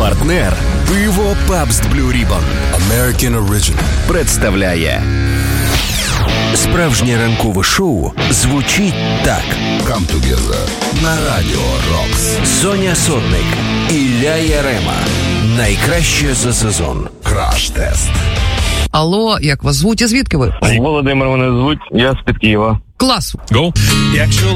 Партнер пиво Pabst Blue Ribbon American Original представляє справжнє ранкове шоу звучить так. Come Together на Радіо Рокс. Соня Сотник, Ілля Ярема. Найкраще за сезон. Краш-тест. Алло, як вас звуть і звідки ви? Володимир мене звуть, я з-під Києва. Клас! Go.